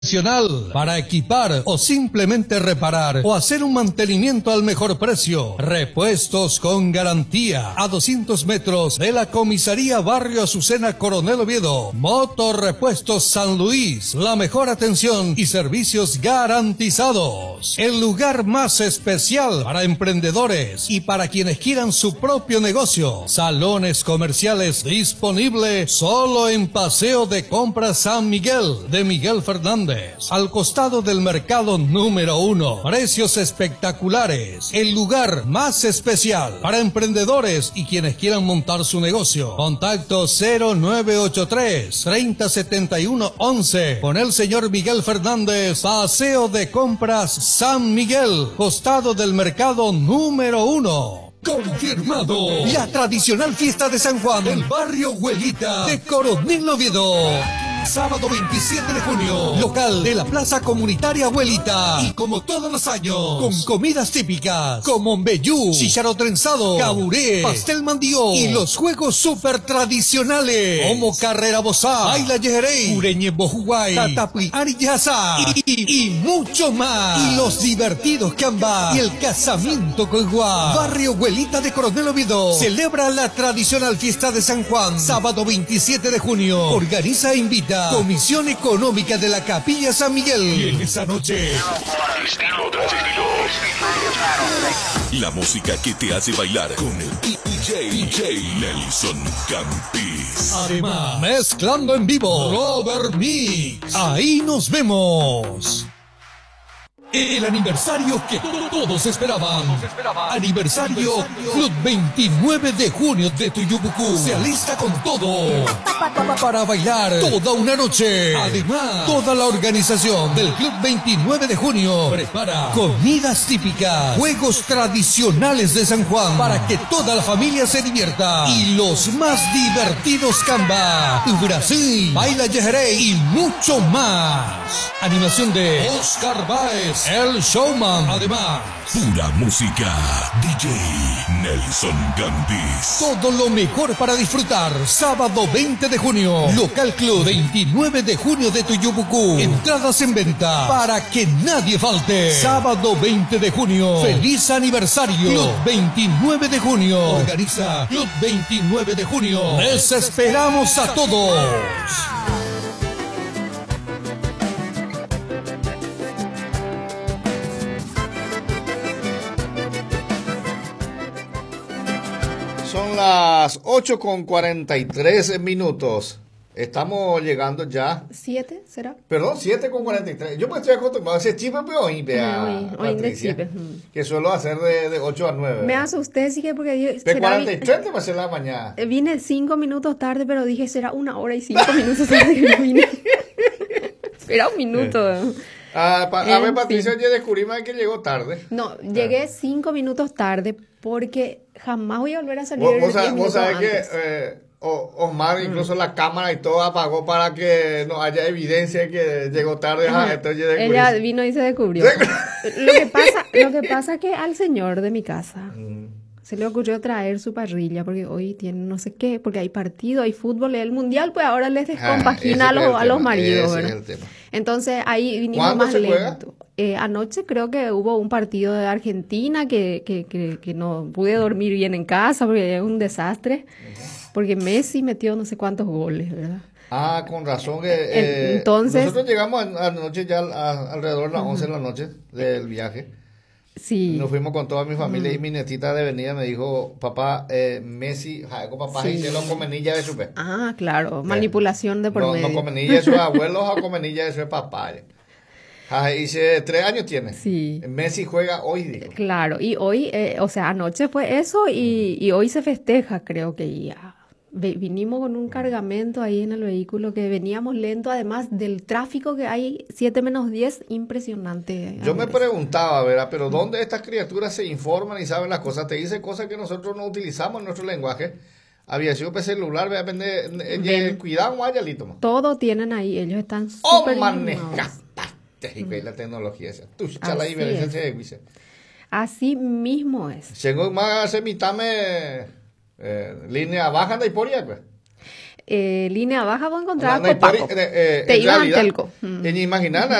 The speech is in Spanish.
Para equipar o simplemente reparar o hacer un mantenimiento al mejor precio. Repuestos con garantía. A 200 metros de la comisaría Barrio Azucena Coronel Oviedo. Motor Repuestos San Luis. La mejor atención y servicios garantizados. El lugar más especial para emprendedores y para quienes quieran su propio negocio. Salones comerciales disponible solo en Paseo de Compras San Miguel de Miguel Fernández. Al costado del mercado número 1. Precios espectaculares. El lugar más especial para emprendedores y quienes quieran montar su negocio. Contacto 0983 3071 11 con el señor Miguel Fernández. Paseo de Compras San Miguel, costado del mercado número 1. Confirmado. La tradicional fiesta de San Juan del barrio Huelita de Coronel Oviedo. Sábado 27 de junio, local de la Plaza Comunitaria Abuelita. Y como todos los años, con comidas típicas como mbeyú, chícharo trenzado, caburé, pastel mandío y los juegos súper tradicionales como carrera bozá, baila yejerey, ureñe bojuay, tatapi ariyasa y mucho más. Y los divertidos camba y el casamiento coiguá. Barrio Abuelita de Coronel Oviedo celebra la tradicional fiesta de San Juan. Sábado 27 de junio, organiza e invita Comisión Económica de la Capilla San Miguel. Y en esa noche, estilo tras estilo. La música que te hace bailar con el DJ Nelson Campis. Además, mezclando en vivo, Robert Mix. Ahí nos vemos. El aniversario que todos esperaban. Aniversario Club 29 de junio de Tuyubucú. Se alista con todo para bailar toda una noche. Además, toda la organización del Club 29 de junio prepara comidas típicas, juegos tradicionales de San Juan para que toda la familia se divierta. Y los más divertidos camba, Brasil, baila yejerey y mucho más. Animación de Oscar Baez, el showman. Además, pura música, DJ Nelson Campis. Todo lo mejor para disfrutar. Sábado 20 de junio, Local Club 29 de junio de Tuyubucú. Entradas en venta para que nadie falte. Sábado 20 de junio, feliz aniversario. Club 29 de junio. Organiza Club 29 de junio. Les esperamos a todos. Son las 8:43. Estamos llegando ya. ¿7 será? Perdón, 7:43. Yo me estoy acostumbrado a ese chip, pero hoy, Patricia, que suelo hacer de 8 a 9. Me asusté, sí que porque dije... De 43 te va a ser la mañana. Vine 5 minutos tarde, pero dije, será 1 hora y 5 minutos tarde que no vine. Era un minuto. A ver, Patricia, yo descubrí que llegó tarde. No, llegué 5 minutos tarde porque jamás voy a volver a salir. Vos sabés que Osmar, incluso la cámara y todo apagó para que no haya evidencia que llegó tarde. Entonces ella vino y se descubrió. Lo que pasa es que al señor de mi casa se le ocurrió traer su parrilla porque hoy tiene no sé qué, porque hay partido, hay fútbol, el mundial, pues ahora les descompagina a los maridos, ¿verdad? Es el tema. Entonces ahí vinimos más lento. Anoche creo que hubo un partido de Argentina que no pude dormir bien en casa porque es un desastre, porque Messi metió no sé cuántos goles, ¿verdad? Con razón que entonces nosotros llegamos anoche ya alrededor de las 11 de la noche del viaje. Sí. Nos fuimos con toda mi familia y mi nietita de venida me dijo, papá, Messi, papá, y se lo comenilla de su pe. Claro, manipulación de por medio. No comenilla de sus abuelos, o comenilla de su papá. Dice, 3 años tiene. Sí. Messi juega hoy, dijo. Claro, y hoy, anoche fue eso y hoy se festeja, creo que ya. Vinimos con un cargamento ahí en el vehículo que veníamos lento, además del tráfico que hay, 7:10, impresionante. Yo me preguntaba, ¿verdad? Pero ¿dónde estas criaturas se informan y saben las cosas? Te dicen cosas que nosotros no utilizamos en nuestro lenguaje. Aviación celular, cuidado, guayalito. Todo tienen ahí, ellos están súper manejaste la tecnología esa. Tú, la diferencia se así mismo es. Llegó más a mitad línea baja de Hiporia, pues. línea baja vos encontrabas Copaco. Te iba a Telco. Imaginar